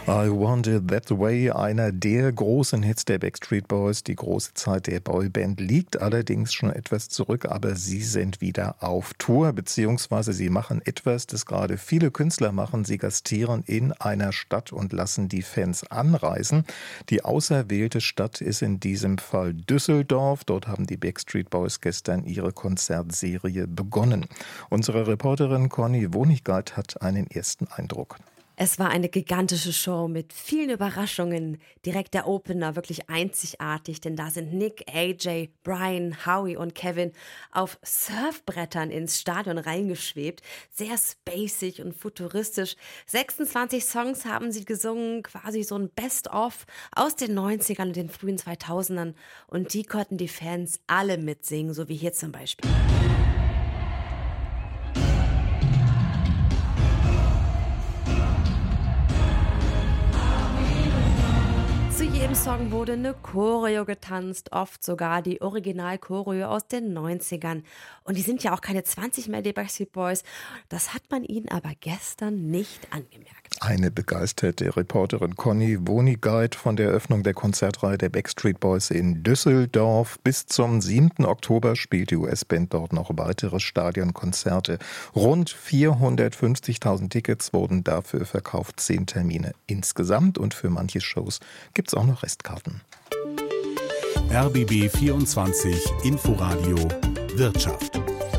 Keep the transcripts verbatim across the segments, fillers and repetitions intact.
I Want It That Way, einer der großen Hits der Backstreet Boys. Die große Zeit der Boyband liegt allerdings schon etwas zurück, aber sie sind wieder auf Tour, beziehungsweise sie machen etwas, das gerade viele Künstler machen. Sie gastieren in einer Stadt und lassen die Fans anreisen. Die auserwählte Stadt ist in diesem Fall Düsseldorf. Dort haben die Backstreet Boys gestern ihre Konzertserie begonnen. Unsere Reporterin Conny Wonigat hat einen ersten Eindruck. Es war eine gigantische Show mit vielen Überraschungen. Direkt der Opener, wirklich einzigartig, denn da sind Nick, A J, Brian, Howie und Kevin auf Surfbrettern ins Stadion reingeschwebt. Sehr spacig und futuristisch. sechsundzwanzig Songs haben sie gesungen, quasi so ein Best-of aus den neunzigern und den frühen zweitausendern. Und die konnten die Fans alle mitsingen, so wie hier zum Beispiel. Zu jedem Song wurde eine Choreo getanzt, oft sogar die Original-Choreo aus den neunzigern. Und die sind ja auch keine zwanzig mehr, die Backstreet Boys. Das hat man ihnen aber gestern nicht angemerkt. Eine begeisterte Reporterin Conny Wonigat von der Eröffnung der Konzertreihe der Backstreet Boys in Düsseldorf. Bis zum siebten Oktober spielt die U S-Band dort noch weitere Stadionkonzerte. Rund vierhundertfünfzigtausend Tickets wurden dafür verkauft, zehn Termine insgesamt. Und für manche Shows gibt es auch noch Restkarten. R B B vierundzwanzig Inforadio Wirtschaft.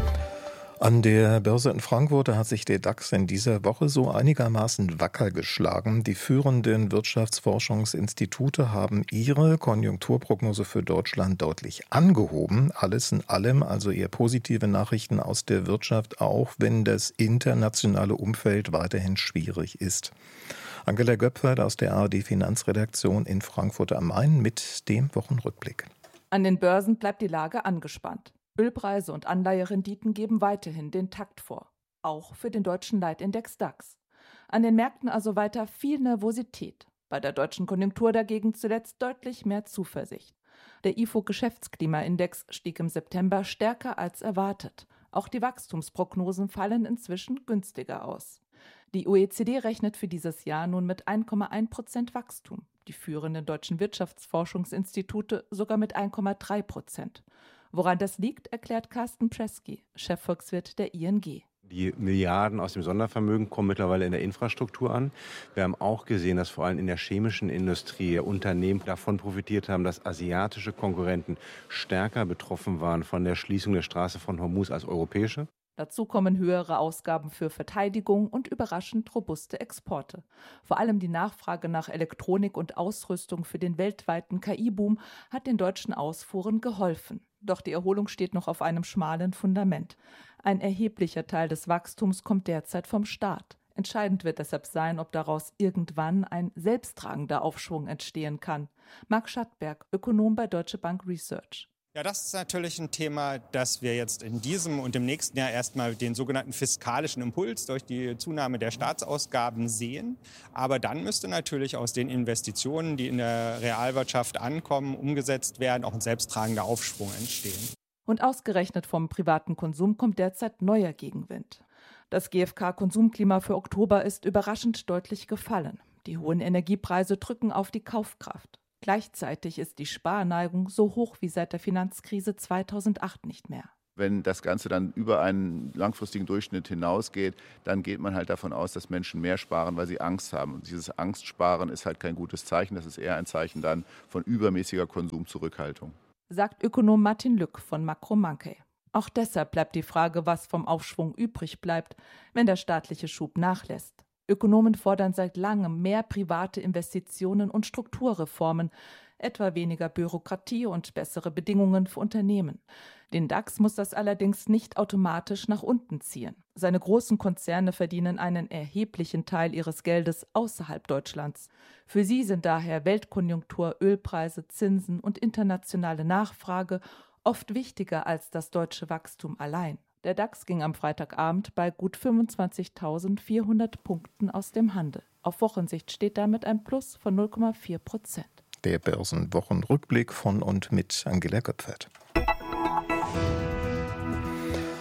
An der Börse in Frankfurt hat sich der DAX in dieser Woche so einigermaßen wacker geschlagen. Die führenden Wirtschaftsforschungsinstitute haben ihre Konjunkturprognose für Deutschland deutlich angehoben. Alles in allem also eher positive Nachrichten aus der Wirtschaft, auch wenn das internationale Umfeld weiterhin schwierig ist. Angela Göpfert aus der A R D-Finanzredaktion in Frankfurt am Main mit dem Wochenrückblick. An den Börsen bleibt die Lage angespannt. Ölpreise und Anleiherenditen geben weiterhin den Takt vor, auch für den deutschen Leitindex DAX. An den Märkten also weiter viel Nervosität. Bei der deutschen Konjunktur dagegen zuletzt deutlich mehr Zuversicht. Der I F O-Geschäftsklimaindex stieg im September stärker als erwartet. Auch die Wachstumsprognosen fallen inzwischen günstiger aus. Die O E C D rechnet für dieses Jahr nun mit eins Komma eins Prozent Wachstum, die führenden deutschen Wirtschaftsforschungsinstitute sogar mit eins Komma drei Prozent. Woran das liegt, erklärt Carsten Preskey, Chefvolkswirt der I N G. Die Milliarden aus dem Sondervermögen kommen mittlerweile in der Infrastruktur an. Wir haben auch gesehen, dass vor allem in der chemischen Industrie Unternehmen davon profitiert haben, dass asiatische Konkurrenten stärker betroffen waren von der Schließung der Straße von Hormuz als europäische. Dazu kommen höhere Ausgaben für Verteidigung und überraschend robuste Exporte. Vor allem die Nachfrage nach Elektronik und Ausrüstung für den weltweiten K I-Boom hat den deutschen Ausfuhren geholfen. Doch die Erholung steht noch auf einem schmalen Fundament. Ein erheblicher Teil des Wachstums kommt derzeit vom Staat. Entscheidend wird deshalb sein, ob daraus irgendwann ein selbsttragender Aufschwung entstehen kann. Marc Schattberg, Ökonom bei Deutsche Bank Research. Ja, das ist natürlich ein Thema, dass wir jetzt in diesem und im nächsten Jahr erstmal den sogenannten fiskalischen Impuls durch die Zunahme der Staatsausgaben sehen. Aber dann müsste natürlich aus den Investitionen, die in der Realwirtschaft ankommen, umgesetzt werden, auch ein selbsttragender Aufschwung entstehen. Und ausgerechnet vom privaten Konsum kommt derzeit neuer Gegenwind. Das G F K-Konsumklima für Oktober ist überraschend deutlich gefallen. Die hohen Energiepreise drücken auf die Kaufkraft. Gleichzeitig ist die Sparneigung so hoch wie seit der Finanzkrise zweitausendacht nicht mehr. Wenn das Ganze dann über einen langfristigen Durchschnitt hinausgeht, dann geht man halt davon aus, dass Menschen mehr sparen, weil sie Angst haben. Und dieses Angstsparen ist halt kein gutes Zeichen. Das ist eher ein Zeichen dann von übermäßiger Konsumzurückhaltung. Sagt Ökonom Martin Lück von Makro Monkey. Auch deshalb bleibt die Frage, was vom Aufschwung übrig bleibt, wenn der staatliche Schub nachlässt. Ökonomen fordern seit langem mehr private Investitionen und Strukturreformen, etwa weniger Bürokratie und bessere Bedingungen für Unternehmen. Den DAX muss das allerdings nicht automatisch nach unten ziehen. Seine großen Konzerne verdienen einen erheblichen Teil ihres Geldes außerhalb Deutschlands. Für sie sind daher Weltkonjunktur, Ölpreise, Zinsen und internationale Nachfrage oft wichtiger als das deutsche Wachstum allein. Der DAX ging am Freitagabend bei gut fünfundzwanzigtausendvierhundert Punkten aus dem Handel. Auf Wochensicht steht damit ein Plus von null Komma vier Prozent. Der Börsenwochenrückblick von und mit Angela Göpfert.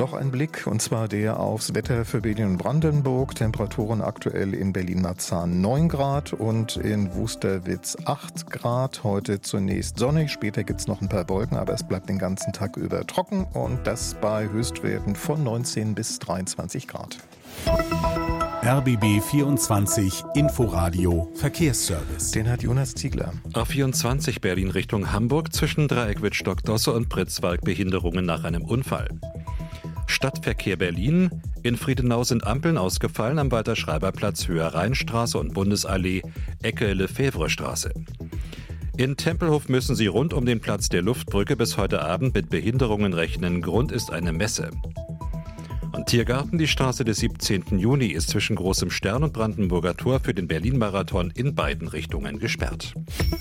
Noch ein Blick, und zwar der aufs Wetter für Berlin und Brandenburg. Temperaturen aktuell in Berlin-Marzahn neun Grad und in Wusterwitz acht Grad. Heute zunächst sonnig, später gibt es noch ein paar Wolken, aber es bleibt den ganzen Tag über trocken und das bei Höchstwerten von neunzehn bis dreiundzwanzig Grad. R B B vierundzwanzig Inforadio Verkehrsservice. Den hat Jonas Ziegler. A vierundzwanzig Berlin Richtung Hamburg zwischen Dreieck Wittstock-Dosse und Pritzwalk Behinderungen nach einem Unfall. Stadtverkehr Berlin. In Friedenau sind Ampeln ausgefallen am Walter-Schreiber-Platz Höher Rheinstraße und Bundesallee, Ecke Lefebvre-Straße. In Tempelhof müssen Sie rund um den Platz der Luftbrücke bis heute Abend mit Behinderungen rechnen. Grund ist eine Messe. Und Tiergarten, die Straße des siebzehnten Juni ist zwischen Großem Stern und Brandenburger Tor für den Berlin-Marathon in beiden Richtungen gesperrt.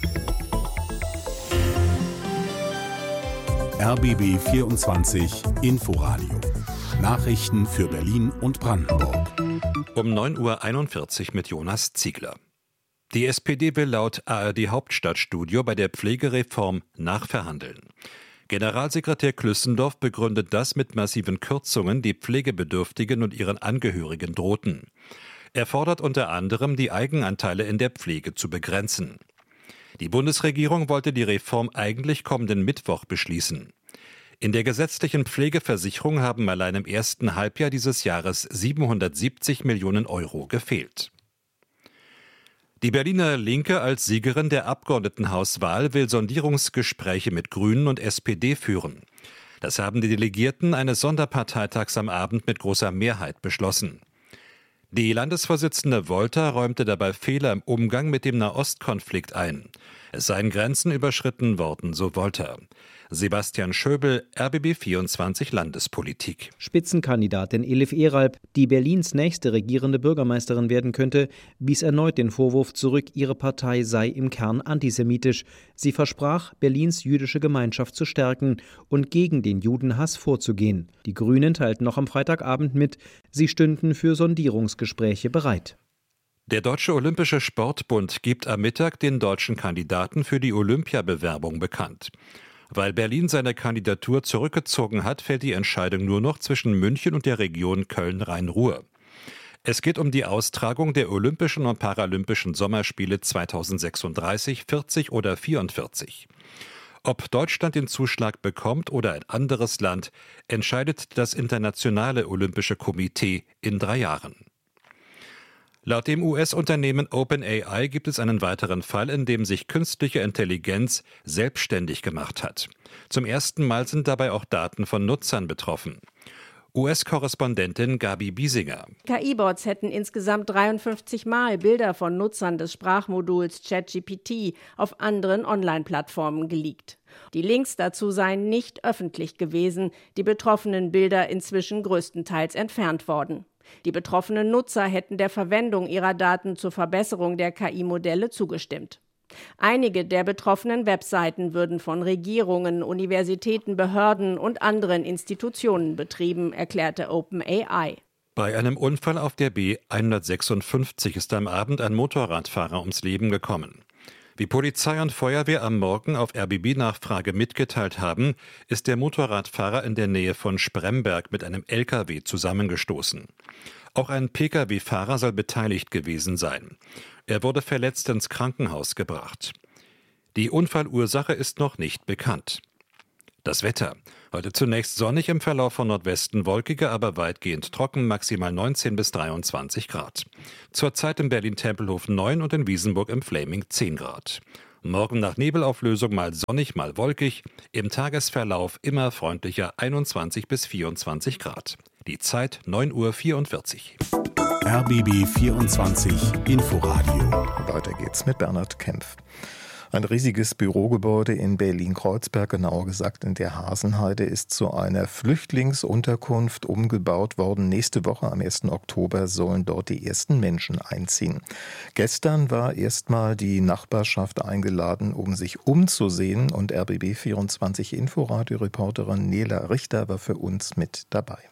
R B B vierundzwanzig Inforadio. Nachrichten für Berlin und Brandenburg. Um neun Uhr einundvierzig mit Jonas Ziegler. Die S P D will laut A R D Hauptstadtstudio bei der Pflegereform nachverhandeln. Generalsekretär Klüssendorf begründet das mit massiven Kürzungen, die Pflegebedürftigen und ihren Angehörigen drohten. Er fordert unter anderem, die Eigenanteile in der Pflege zu begrenzen. Die Bundesregierung wollte die Reform eigentlich kommenden Mittwoch beschließen. In der gesetzlichen Pflegeversicherung haben allein im ersten Halbjahr dieses Jahres siebenhundertsiebzig Millionen Euro gefehlt. Die Berliner Linke als Siegerin der Abgeordnetenhauswahl will Sondierungsgespräche mit Grünen und S P D führen. Das haben die Delegierten eines Sonderparteitags am Abend mit großer Mehrheit beschlossen. Die Landesvorsitzende Wolter räumte dabei Fehler im Umgang mit dem Nahostkonflikt ein. Es seien Grenzen überschritten worden, so Wolter. Sebastian Schöbel, R B B vierundzwanzig Landespolitik. Spitzenkandidatin Elif Eralp, die Berlins nächste regierende Bürgermeisterin werden könnte, wies erneut den Vorwurf zurück, ihre Partei sei im Kern antisemitisch. Sie versprach, Berlins jüdische Gemeinschaft zu stärken und gegen den Judenhass vorzugehen. Die Grünen teilten noch am Freitagabend mit, sie stünden für Sondierungsgespräche bereit. Der Deutsche Olympische Sportbund gibt am Mittag den deutschen Kandidaten für die Olympiabewerbung bekannt. Weil Berlin seine Kandidatur zurückgezogen hat, fällt die Entscheidung nur noch zwischen München und der Region Köln-Rhein-Ruhr. Es geht um die Austragung der Olympischen und Paralympischen Sommerspiele zweitausendsechsunddreißig, vierzig oder vierundvierzig. Ob Deutschland den Zuschlag bekommt oder ein anderes Land, entscheidet das Internationale Olympische Komitee in drei Jahren. Laut dem U S-Unternehmen OpenAI gibt es einen weiteren Fall, in dem sich künstliche Intelligenz selbstständig gemacht hat. Zum ersten Mal sind dabei auch Daten von Nutzern betroffen. U S-Korrespondentin Gabi Biesinger. K I-Bots hätten insgesamt dreiundfünfzig Mal Bilder von Nutzern des Sprachmoduls ChatGPT auf anderen Online-Plattformen geleakt. Die Links dazu seien nicht öffentlich gewesen, die betroffenen Bilder inzwischen größtenteils entfernt worden. Die betroffenen Nutzer hätten der Verwendung ihrer Daten zur Verbesserung der K I-Modelle zugestimmt. Einige der betroffenen Webseiten würden von Regierungen, Universitäten, Behörden und anderen Institutionen betrieben, erklärte OpenAI. Bei einem Unfall auf der B hundertsechsundfünfzig ist am Abend ein Motorradfahrer ums Leben gekommen. Wie Polizei und Feuerwehr am Morgen auf R B B-Nachfrage mitgeteilt haben, ist der Motorradfahrer in der Nähe von Spremberg mit einem L K W zusammengestoßen. Auch ein P K W-Fahrer soll beteiligt gewesen sein. Er wurde verletzt ins Krankenhaus gebracht. Die Unfallursache ist noch nicht bekannt. Das Wetter. Heute zunächst sonnig, im Verlauf von Nordwesten wolkiger, aber weitgehend trocken, maximal neunzehn bis dreiundzwanzig Grad. Zurzeit in Berlin-Tempelhof neun und in Wiesenburg im Flaming zehn Grad. Morgen nach Nebelauflösung mal sonnig, mal wolkig, im Tagesverlauf immer freundlicher einundzwanzig bis vierundzwanzig Grad. Die Zeit neun Uhr vierundvierzig. R B B vierundzwanzig Inforadio. Weiter geht's mit Bernhard Kempf. Ein riesiges Bürogebäude in Berlin-Kreuzberg, genauer gesagt in der Hasenheide, ist zu einer Flüchtlingsunterkunft umgebaut worden. Nächste Woche, am ersten Oktober, sollen dort die ersten Menschen einziehen. Gestern war erstmal die Nachbarschaft eingeladen, um sich umzusehen. Und R B B vierundzwanzig Inforadio-Reporterin Nela Richter war für uns mit dabei.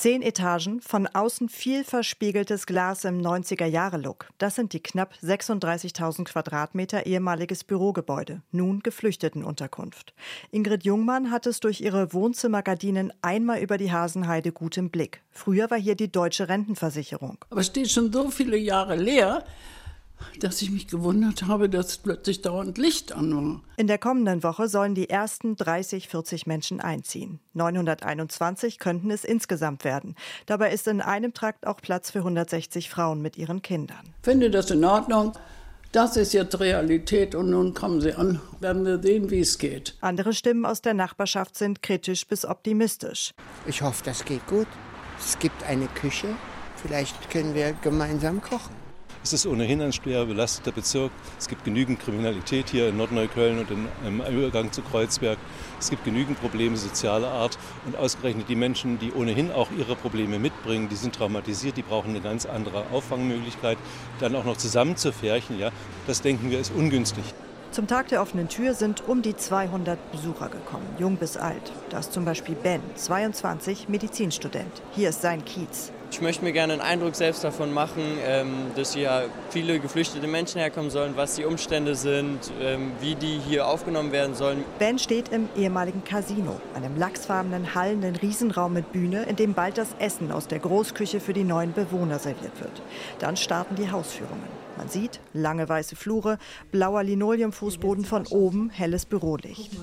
Zehn Etagen, von außen viel verspiegeltes Glas im neunziger-Jahre-Look. Das sind die knapp sechsunddreißigtausend Quadratmeter ehemaliges Bürogebäude, nun Geflüchtetenunterkunft. Ingrid Jungmann hat es durch ihre Wohnzimmergardinen einmal über die Hasenheide gut im Blick. Früher war hier die Deutsche Rentenversicherung. Aber es steht schon so viele Jahre leer, dass ich mich gewundert habe, dass plötzlich dauernd Licht an war. In der kommenden Woche sollen die ersten dreißig, vierzig Menschen einziehen. neunhunderteinundzwanzig könnten es insgesamt werden. Dabei ist in einem Trakt auch Platz für hundertsechzig Frauen mit ihren Kindern. Ich finde das in Ordnung. Das ist jetzt Realität und nun kommen sie an. Werden wir sehen, wie es geht. Andere Stimmen aus der Nachbarschaft sind kritisch bis optimistisch. Ich hoffe, das geht gut. Es gibt eine Küche. Vielleicht können wir gemeinsam kochen. Es ist ohnehin ein schwer belasteter Bezirk. Es gibt genügend Kriminalität hier in Nordneukölln und im Übergang zu Kreuzberg. Es gibt genügend Probleme sozialer Art. Und ausgerechnet die Menschen, die ohnehin auch ihre Probleme mitbringen, die sind traumatisiert, die brauchen eine ganz andere Auffangmöglichkeit. Dann auch noch zusammenzufärchen, ja, das denken wir ist ungünstig. Zum Tag der offenen Tür sind um die zweihundert Besucher gekommen, jung bis alt. Da ist zum Beispiel Ben, zweiundzwanzig, Medizinstudent. Hier ist sein Kiez. Ich möchte mir gerne einen Eindruck selbst davon machen, dass hier viele geflüchtete Menschen herkommen sollen, was die Umstände sind, wie die hier aufgenommen werden sollen. Ben steht im ehemaligen Casino, einem lachsfarbenen, hallenden Riesenraum mit Bühne, in dem bald das Essen aus der Großküche für die neuen Bewohner serviert wird. Dann starten die Hausführungen. Man sieht lange weiße Flure, blauer Linoleumfußboden von oben, helles Bürolicht.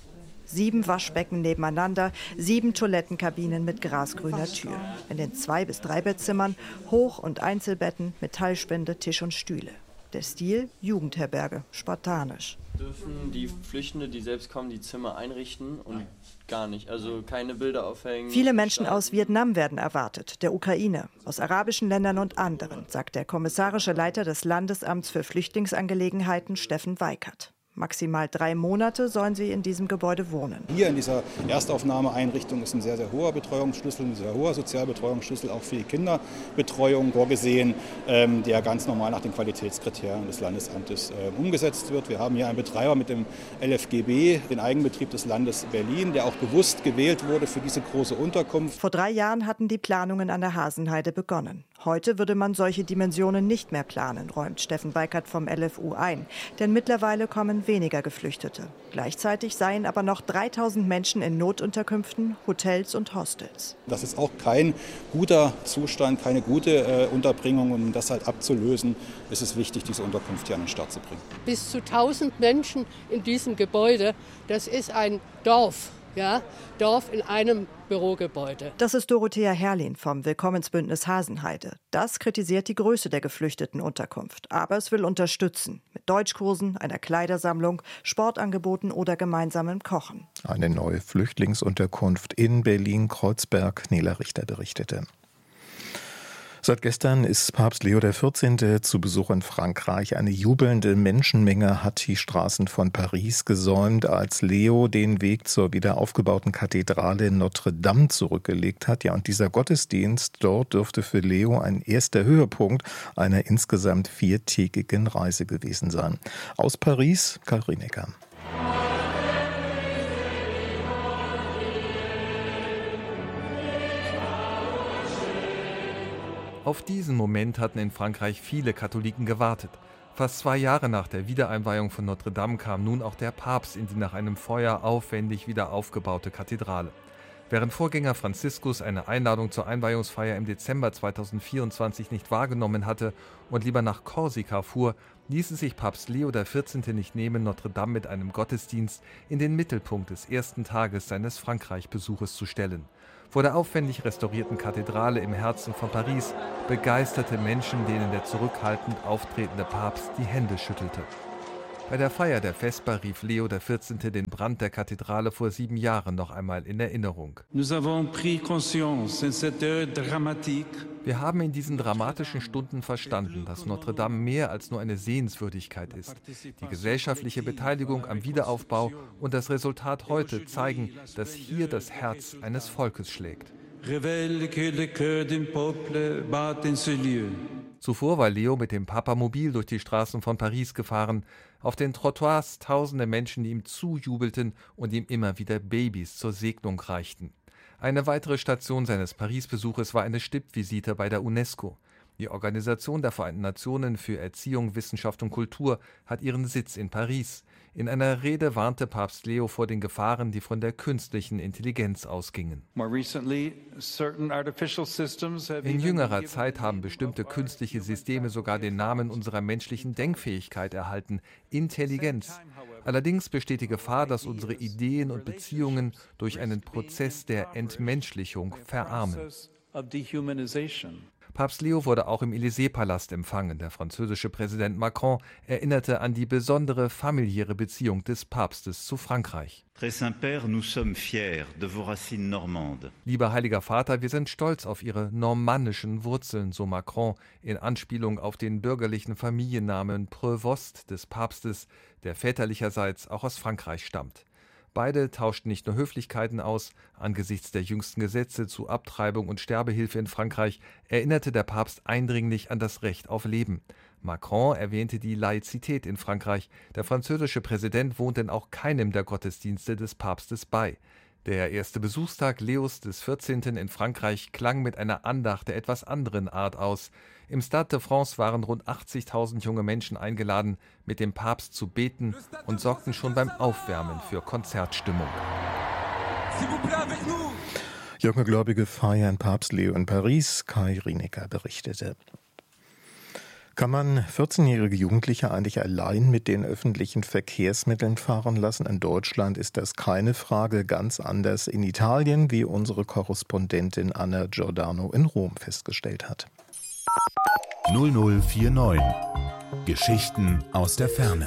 Sieben Waschbecken nebeneinander, sieben Toilettenkabinen mit grasgrüner Tür. In den Zwei- bis Dreibettsimmern Hoch- und Einzelbetten, Metallspinde, Tisch und Stühle. Der Stil Jugendherberge, spartanisch. Dürfen die Flüchtenden, die selbst kommen, die Zimmer einrichten und gar nicht, also keine Bilder aufhängen? Viele Menschen aus Vietnam werden erwartet, der Ukraine, aus arabischen Ländern und anderen, sagt der kommissarische Leiter des Landesamts für Flüchtlingsangelegenheiten, Steffen Weikert. Maximal drei Monate sollen sie in diesem Gebäude wohnen. Hier in dieser Erstaufnahmeeinrichtung ist ein sehr, sehr hoher Betreuungsschlüssel, ein sehr hoher Sozialbetreuungsschlüssel, auch für die Kinderbetreuung vorgesehen, ähm, der ganz normal nach den Qualitätskriterien des Landesamtes äh, umgesetzt wird. Wir haben hier einen Betreiber mit dem L F G B, den Eigenbetrieb des Landes Berlin, der auch bewusst gewählt wurde für diese große Unterkunft. Vor drei Jahren hatten die Planungen an der Hasenheide begonnen. Heute würde man solche Dimensionen nicht mehr planen, räumt Steffen Weikert vom L F U ein. Denn mittlerweile kommen weniger Geflüchtete. Gleichzeitig seien aber noch dreitausend Menschen in Notunterkünften, Hotels und Hostels. Das ist auch kein guter Zustand, keine gute äh, Unterbringung. Um das halt abzulösen, ist es wichtig, diese Unterkunft hier an den Start zu bringen. Bis zu tausend Menschen in diesem Gebäude, das ist ein Dorf. Ja, Dorf in einem Bürogebäude. Das ist Dorothea Herrlin vom Willkommensbündnis Hasenheide. Das kritisiert die Größe der Geflüchtetenunterkunft. Aber es will unterstützen. Mit Deutschkursen, einer Kleidersammlung, Sportangeboten oder gemeinsamem Kochen. Eine neue Flüchtlingsunterkunft in Berlin-Kreuzberg. Nela Richter berichtete. Seit gestern ist Papst Leo der vierzehnte zu Besuch in Frankreich. Eine jubelnde Menschenmenge hat die Straßen von Paris gesäumt, als Leo den Weg zur wieder aufgebauten Kathedrale Notre Dame zurückgelegt hat. Ja, und dieser Gottesdienst dort dürfte für Leo ein erster Höhepunkt einer insgesamt viertägigen Reise gewesen sein. Aus Paris, Karl Rienecker. Auf diesen Moment hatten in Frankreich viele Katholiken gewartet. Fast zwei Jahre nach der Wiedereinweihung von Notre Dame kam nun auch der Papst in die nach einem Feuer aufwendig wieder aufgebaute Kathedrale. Während Vorgänger Franziskus eine Einladung zur Einweihungsfeier im Dezember zweitausendvierundzwanzig nicht wahrgenommen hatte und lieber nach Korsika fuhr, ließ es sich Papst Leo der vierzehnte nicht nehmen, Notre Dame mit einem Gottesdienst in den Mittelpunkt des ersten Tages seines Frankreich-Besuches zu stellen. Vor der aufwendig restaurierten Kathedrale im Herzen von Paris begeisterte Menschen, denen der zurückhaltend auftretende Papst die Hände schüttelte. Bei der Feier der Vesper rief Leo der vierzehnte den Brand der Kathedrale vor sieben Jahren noch einmal in Erinnerung. Wir haben in diesen dramatischen Stunden verstanden, dass Notre Dame mehr als nur eine Sehenswürdigkeit ist. Die gesellschaftliche Beteiligung am Wiederaufbau und das Resultat heute zeigen, dass hier das Herz eines Volkes schlägt. Zuvor war Leo mit dem Papamobil durch die Straßen von Paris gefahren. Auf den Trottoirs tausende Menschen, die ihm zujubelten und ihm immer wieder Babys zur Segnung reichten. Eine weitere Station seines Paris-Besuches war eine Stippvisite bei der UNESCO. Die Organisation der Vereinten Nationen für Erziehung, Wissenschaft und Kultur hat ihren Sitz in Paris. In einer Rede warnte Papst Leo vor den Gefahren, die von der künstlichen Intelligenz ausgingen. In jüngerer Zeit haben bestimmte künstliche Systeme sogar den Namen unserer menschlichen Denkfähigkeit erhalten: Intelligenz. Allerdings besteht die Gefahr, dass unsere Ideen und Beziehungen durch einen Prozess der Entmenschlichung verarmen. Papst Leo wurde auch im Élysée-Palast empfangen. Der französische Präsident Macron erinnerte an die besondere familiäre Beziehung des Papstes zu Frankreich. Lieber Heiliger Vater, wir sind stolz auf Ihre normannischen Wurzeln, so Macron, in Anspielung auf den bürgerlichen Familiennamen Prévost des Papstes, der väterlicherseits auch aus Frankreich stammt. Beide tauschten nicht nur Höflichkeiten aus. Angesichts der jüngsten Gesetze zu Abtreibung und Sterbehilfe in Frankreich erinnerte der Papst eindringlich an das Recht auf Leben. Macron erwähnte die Laizität in Frankreich. Der französische Präsident wohnt denn auch keinem der Gottesdienste des Papstes bei. Der erste Besuchstag Leos des vierzehnten in Frankreich klang mit einer Andacht der etwas anderen Art aus. Im Stade de France waren rund achtzigtausend junge Menschen eingeladen, mit dem Papst zu beten und sorgten schon beim Aufwärmen für Konzertstimmung. Junge Gläubige feiern Papst Leo in Paris. Kai Rienecker berichtete. Kann man vierzehnjährige Jugendliche eigentlich allein mit den öffentlichen Verkehrsmitteln fahren lassen? In Deutschland ist das keine Frage, ganz anders in Italien, wie unsere Korrespondentin Anna Giordano in Rom festgestellt hat. null null vier neun. Geschichten aus der Ferne.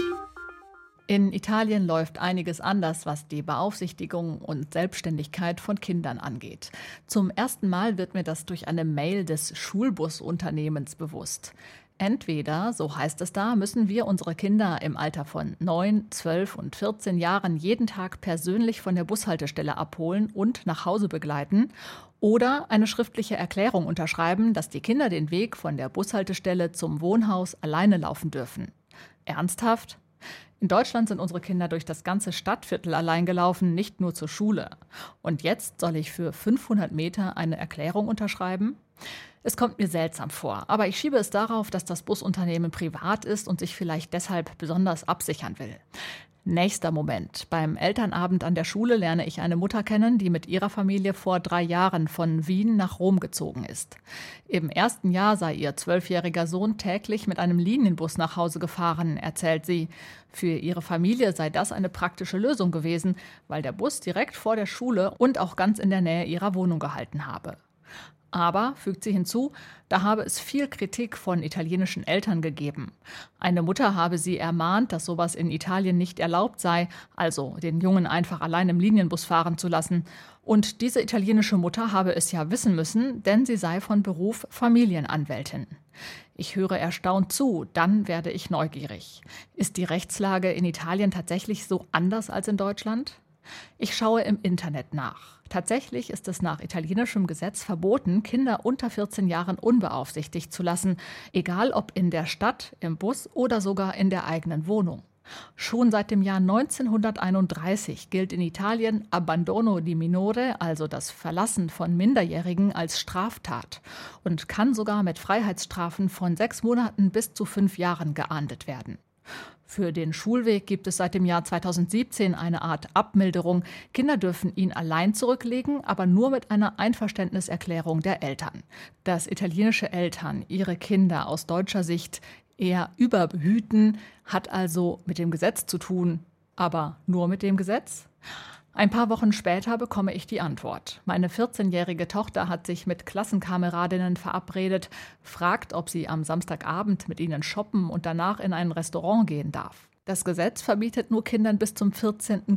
In Italien läuft einiges anders, was die Beaufsichtigung und Selbstständigkeit von Kindern angeht. Zum ersten Mal wird mir das durch eine Mail des Schulbusunternehmens bewusst. Entweder, so heißt es da, müssen wir unsere Kinder im Alter von neun, zwölf und vierzehn Jahren jeden Tag persönlich von der Bushaltestelle abholen und nach Hause begleiten, oder eine schriftliche Erklärung unterschreiben, dass die Kinder den Weg von der Bushaltestelle zum Wohnhaus alleine laufen dürfen. Ernsthaft? In Deutschland sind unsere Kinder durch das ganze Stadtviertel allein gelaufen, nicht nur zur Schule. Und jetzt soll ich für fünfhundert Meter eine Erklärung unterschreiben? Es kommt mir seltsam vor, aber ich schiebe es darauf, dass das Busunternehmen privat ist und sich vielleicht deshalb besonders absichern will. Nächster Moment. Beim Elternabend an der Schule lerne ich eine Mutter kennen, die mit ihrer Familie vor drei Jahren von Wien nach Rom gezogen ist. Im ersten Jahr sei ihr zwölfjähriger Sohn täglich mit einem Linienbus nach Hause gefahren, erzählt sie. Für ihre Familie sei das eine praktische Lösung gewesen, weil der Bus direkt vor der Schule und auch ganz in der Nähe ihrer Wohnung gehalten habe. Aber, fügt sie hinzu, da habe es viel Kritik von italienischen Eltern gegeben. Eine Mutter habe sie ermahnt, dass sowas in Italien nicht erlaubt sei, also den Jungen einfach allein im Linienbus fahren zu lassen. Und diese italienische Mutter habe es ja wissen müssen, denn sie sei von Beruf Familienanwältin. Ich höre erstaunt zu, dann werde ich neugierig. Ist die Rechtslage in Italien tatsächlich so anders als in Deutschland? Ich schaue im Internet nach. Tatsächlich ist es nach italienischem Gesetz verboten, Kinder unter vierzehn Jahren unbeaufsichtigt zu lassen, egal ob in der Stadt, im Bus oder sogar in der eigenen Wohnung. Schon seit dem Jahr neunzehnhunderteinunddreißig gilt in Italien Abbandono di minore, also das Verlassen von Minderjährigen, als Straftat und kann sogar mit Freiheitsstrafen von sechs Monaten bis zu fünf Jahren geahndet werden. Für den Schulweg gibt es seit dem Jahr zweitausendsiebzehn eine Art Abmilderung. Kinder dürfen ihn allein zurücklegen, aber nur mit einer Einverständniserklärung der Eltern. Dass italienische Eltern ihre Kinder aus deutscher Sicht eher überbehüten, hat also mit dem Gesetz zu tun. Aber nur mit dem Gesetz? Ein paar Wochen später bekomme ich die Antwort. Meine vierzehnjährige Tochter hat sich mit Klassenkameradinnen verabredet, fragt, ob sie am Samstagabend mit ihnen shoppen und danach in ein Restaurant gehen darf. Das Gesetz verbietet nur Kindern bis zum vierzehnten